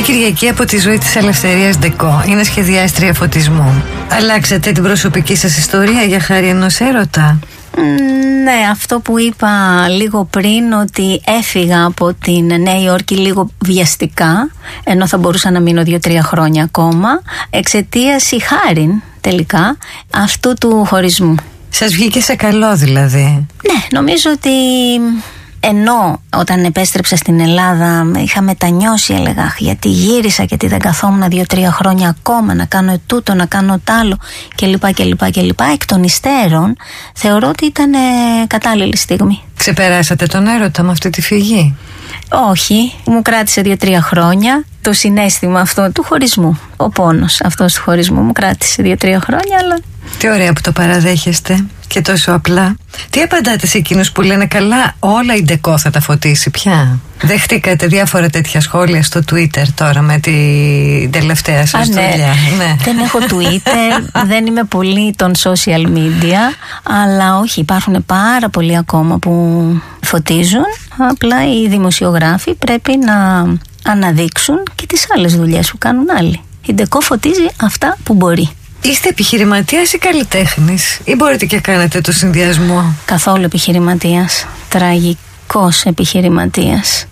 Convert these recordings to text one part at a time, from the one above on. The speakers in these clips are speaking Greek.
Κυριακή από τη ζωή της Ελευθερίας Ντεκό. Είναι σχεδιάστρια φωτισμού. Αλλάξατε την προσωπική σας ιστορία για χάρη ενός έρωτα? Ναι, αυτό που είπα λίγο πριν, ότι έφυγα από την Νέα Υόρκη λίγο βιαστικά, ενώ θα μπορούσα να μείνω 2-3 χρόνια ακόμα, εξαιτίας ή χάριν τελικά αυτού του χωρισμού. Σας βγήκε σε καλό δηλαδή? Ναι, νομίζω ότι ενώ όταν επέστρεψα στην Ελλάδα είχα μετανιώσει, έλεγα γιατί γύρισα, γιατί δεν καθόμουν 2-3 χρόνια ακόμα να κάνω τούτο, να κάνω τ' άλλο κλπ. Εκ των υστέρων θεωρώ ότι ήταν κατάλληλη στιγμή. Ξεπεράσατε τον έρωτα με αυτή τη φυγή? Όχι, μου κράτησε 2-3 χρόνια το συναίσθημα αυτό του χωρισμού. Ο πόνος αυτός του χωρισμού μου κράτησε 2-3 χρόνια, αλλά... Τι ωραία που το παραδέχεστε και τόσο απλά. Τι απαντάτε σε εκείνους που λένε καλά, όλα η Ντεκό θα τα φωτίσει πια? Δεχτήκατε διάφορα τέτοια σχόλια στο Twitter τώρα με την τελευταία σας δουλειά? Ναι. Δεν έχω Twitter, δεν είμαι πολύ των social media, αλλά όχι, υπάρχουν πάρα πολλοί ακόμα που φωτίζουν. Απλά οι δημοσιογράφοι πρέπει να αναδείξουν και τις άλλες δουλειές που κάνουν άλλοι. Η Ντεκό φωτίζει αυτά που μπορεί. Είστε επιχειρηματίας ή καλλιτέχνης, ή μπορείτε και κάνετε το συνδυασμό? Καθόλου επιχειρηματίας. Τραγικός επιχειρηματίας.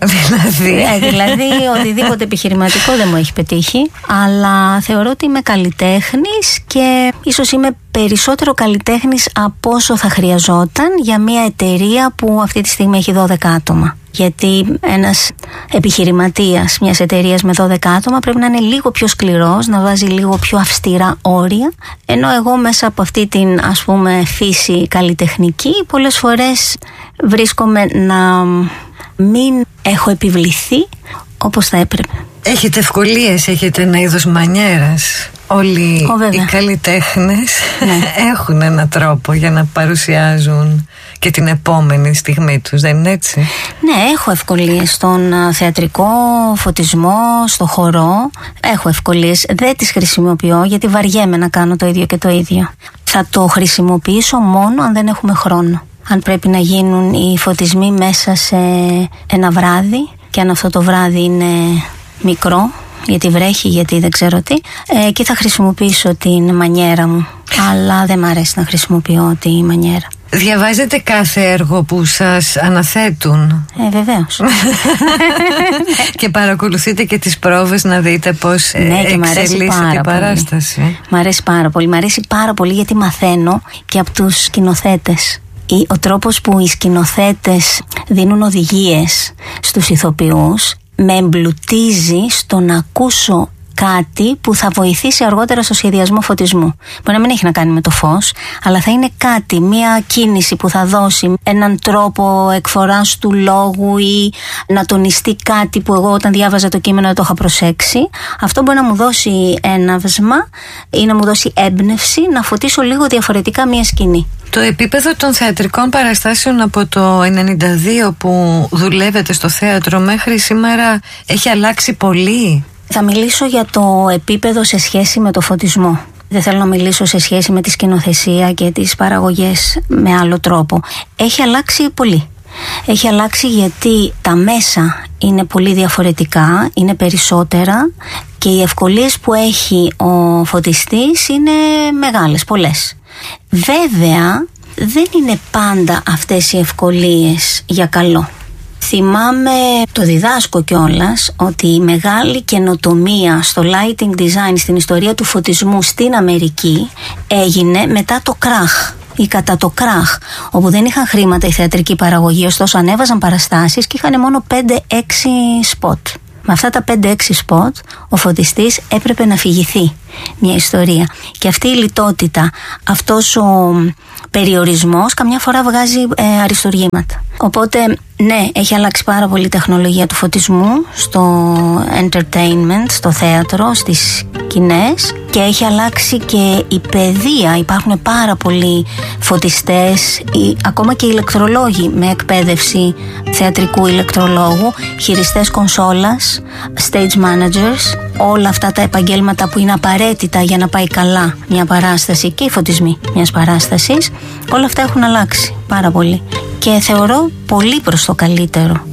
Δηλαδή οτιδήποτε επιχειρηματικό δεν μου έχει πετύχει, αλλά θεωρώ ότι είμαι καλλιτέχνης και ίσως είμαι περισσότερο καλλιτέχνης από όσο θα χρειαζόταν για μια εταιρεία που αυτή τη στιγμή έχει 12 άτομα. Γιατί ένας επιχειρηματίας μιας εταιρείας με 12 άτομα πρέπει να είναι λίγο πιο σκληρός, να βάζει λίγο πιο αυστηρά όρια, ενώ εγώ μέσα από αυτή την, ας πούμε, φύση καλλιτεχνική πολλές φορές βρίσκομαι να μην έχω επιβληθεί όπως θα έπρεπε. Έχετε ευκολίες, έχετε ένα είδος μανιέρας? Όλοι οι καλλιτέχνες έχουν έναν τρόπο για να παρουσιάζουν και την επόμενη στιγμή τους, δεν είναι έτσι? Ναι, έχω ευκολίες στον θεατρικό φωτισμό, στο χορό. Έχω ευκολίες, δεν τις χρησιμοποιώ γιατί βαριέμαι να κάνω το ίδιο και το ίδιο. Θα το χρησιμοποιήσω μόνο αν δεν έχουμε χρόνο. Αν πρέπει να γίνουν οι φωτισμοί μέσα σε ένα βράδυ και αν αυτό το βράδυ είναι μικρό, γιατί βρέχει, γιατί δεν ξέρω τι, και θα χρησιμοποιήσω την μανιέρα μου. Αλλά δεν μ' αρέσει να χρησιμοποιώ τη μανιέρα. Διαβάζετε κάθε έργο που σας αναθέτουν? Βεβαίως. Και παρακολουθείτε και τις πρόβες να δείτε πώς εξελίσσεται η παράσταση? Μ' αρέσει πάρα πολύ. Μ' αρέσει πάρα πολύ γιατί μαθαίνω και από τους σκηνοθέτες. Ο τρόπος που οι σκηνοθέτες δίνουν οδηγίες στους ηθοποιούς με εμπλουτίζει στο να ακούσω κάτι που θα βοηθήσει αργότερα στο σχεδιασμό φωτισμού. Μπορεί να μην έχει να κάνει με το φως, αλλά θα είναι κάτι, μια κίνηση που θα δώσει έναν τρόπο εκφοράς του λόγου ή να τονιστεί κάτι που εγώ όταν διάβαζα το κείμενο δεν το είχα προσέξει. Αυτό μπορεί να μου δώσει έναυσμα ή να μου δώσει έμπνευση να φωτίσω λίγο διαφορετικά μια σκηνή. Το επίπεδο των θεατρικών παραστάσεων από το 1992 που δουλεύετε στο θέατρο μέχρι σήμερα έχει αλλάξει πολύ? Θα μιλήσω για το επίπεδο σε σχέση με το φωτισμό. Δεν θέλω να μιλήσω σε σχέση με τη σκηνοθεσία και τις παραγωγές με άλλο τρόπο. Έχει αλλάξει πολύ. Έχει αλλάξει γιατί τα μέσα είναι πολύ διαφορετικά, είναι περισσότερα και οι ευκολίες που έχει ο φωτιστής είναι μεγάλες, πολλές. Βέβαια, δεν είναι πάντα αυτές οι ευκολίες για καλό. Θυμάμαι, το διδάσκω κιόλας, ότι η μεγάλη καινοτομία στο lighting design στην ιστορία του φωτισμού στην Αμερική έγινε μετά το κράχ ή κατά το κράχ, όπου δεν είχαν χρήματα η θεατρική παραγωγή, ωστόσο ανέβαζαν παραστάσεις και είχαν μόνο 5-6 σποτ. Με αυτά τα 5-6 σποτ ο φωτιστής έπρεπε να φυγηθεί μια ιστορία. Και αυτή η λιτότητα, αυτός ο περιορισμός καμιά φορά βγάζει αριστουργήματα. Οπότε ναι, έχει αλλάξει πάρα πολύ η τεχνολογία του φωτισμού στο entertainment, στο θέατρο, στις σκηνές, και έχει αλλάξει και η παιδεία. Υπάρχουν πάρα πολλοί φωτιστές, ακόμα και ηλεκτρολόγοι με εκπαίδευση θεατρικού ηλεκτρολόγου, χειριστές κονσόλας, stage managers, όλα αυτά τα επαγγέλματα που είναι απαραίτητα για να πάει καλά μια παράσταση και οι φωτισμοί μιας παράστασης, όλα αυτά έχουν αλλάξει πάρα πολύ και θεωρώ πολύ προς το καλύτερο.